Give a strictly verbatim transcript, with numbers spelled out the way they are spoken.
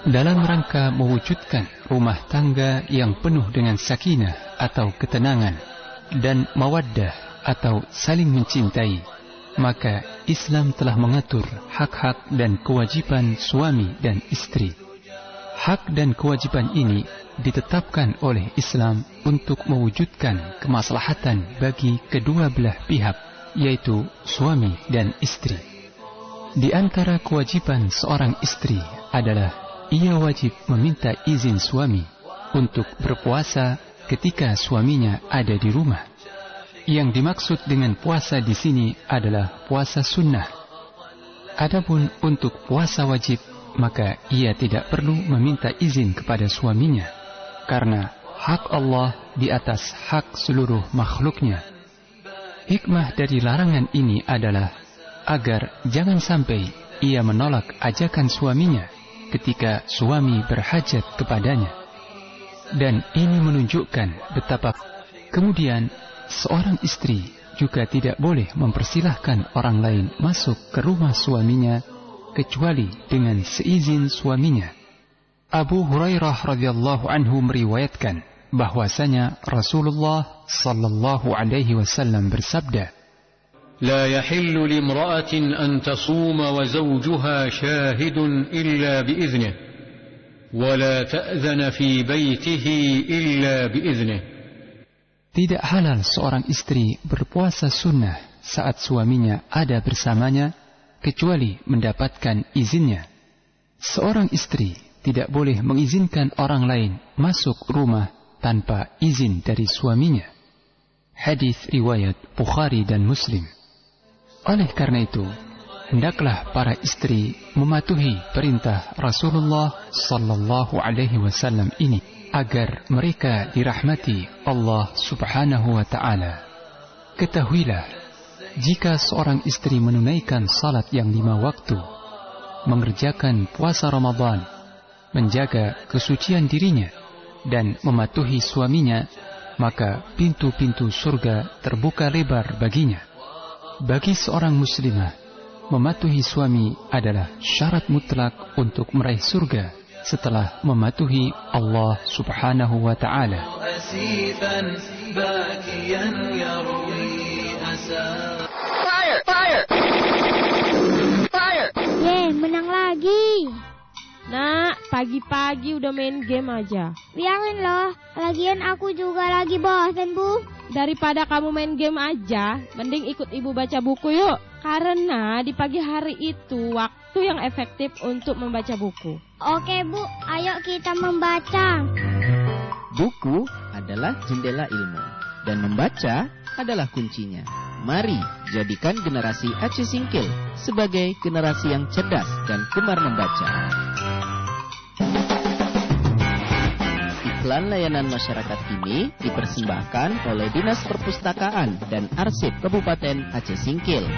dalam rangka mewujudkan rumah tangga yang penuh dengan sakinah atau ketenangan dan mawaddah atau saling mencintai, maka Islam telah mengatur hak-hak dan kewajiban suami dan istri. Hak dan kewajiban ini ditetapkan oleh Islam untuk mewujudkan kemaslahatan bagi kedua belah pihak, yaitu suami dan istri. Di antara kewajiban seorang istri adalah ia wajib meminta izin suami untuk berpuasa ketika suaminya ada di rumah. Yang dimaksud dengan puasa di sini adalah puasa sunnah. Adapun untuk puasa wajib, maka ia tidak perlu meminta izin kepada suaminya, karena hak Allah di atas hak seluruh makhluknya. Hikmah dari larangan ini adalah agar jangan sampai ia menolak ajakan suaminya ketika suami berhajat kepadanya. Dan ini menunjukkan betapa kemudian seorang istri juga tidak boleh mempersilahkan orang lain masuk ke rumah suaminya kecuali dengan seizin suaminya. Abu Hurairah radhiyallahu anhu meriwayatkan bahwasanya Rasulullah sallallahu alaihi wasallam bersabda, لا يحل لامرأة أن تصوم وزوجها شاهد إلا بإذنه ولا تأذن في بيته إلا بإذنه. Tidak halal seorang istri berpuasa sunnah saat suaminya ada bersamanya kecuali mendapatkan izinnya. Seorang istri tidak boleh mengizinkan orang lain masuk rumah tanpa izin dari suaminya. Hadis riwayat Bukhari dan Muslim. Oleh karena itu, hendaklah para istri mematuhi perintah Rasulullah sallallahu alaihi wasallam ini agar mereka dirahmati Allah Subhanahu wa taala. Ketahuilah, jika seorang istri menunaikan salat yang lima waktu, mengerjakan puasa Ramadan, menjaga kesucian dirinya dan mematuhi suaminya, maka pintu-pintu surga terbuka lebar baginya. Bagi seorang muslimah, mematuhi suami adalah syarat mutlak untuk meraih surga setelah mematuhi Allah Subhanahu wa taala. Fire! Fire! Fire! Yeay, menang lagi. Nak, pagi-pagi udah main game aja. Biarin loh, lagian aku juga lagi bosan, Bu. Daripada kamu main game aja, mending ikut ibu baca buku yuk. Karena di pagi hari itu waktu yang efektif untuk membaca buku. Oke, Bu, ayo kita membaca. Buku adalah jendela ilmu, dan membaca adalah kuncinya. Mari jadikan generasi Aceh Singkil sebagai generasi yang cerdas dan gemar membaca. Iklan layanan masyarakat ini dipersembahkan oleh Dinas Perpustakaan dan Arsip Kabupaten Aceh Singkil.